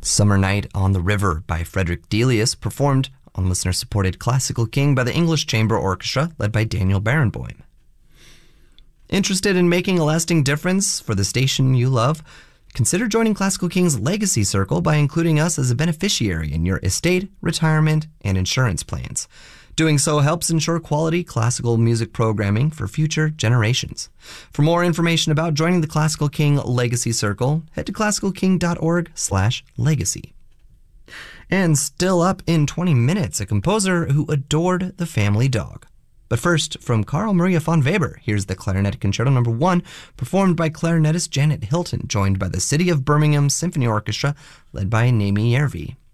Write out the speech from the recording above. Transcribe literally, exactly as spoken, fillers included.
Summer Night on the River by Frederick Delius, performed on listener-supported Classical King by the English Chamber Orchestra, led by Daniel Barenboim. Interested in making a lasting difference for the station you love? Consider joining Classical King's Legacy Circle by including us as a beneficiary in your estate, retirement, and insurance plans. Doing so helps ensure quality classical music programming for future generations. For more information about joining the Classical King Legacy Circle, head to classical king dot org slash legacy. And still up in twenty minutes, a composer who adored the family dog. But first, from Carl Maria von Weber, here's the Clarinet Concerto Number one, performed by clarinetist Janet Hilton, joined by the City of Birmingham Symphony Orchestra, led by Naomi Järvi.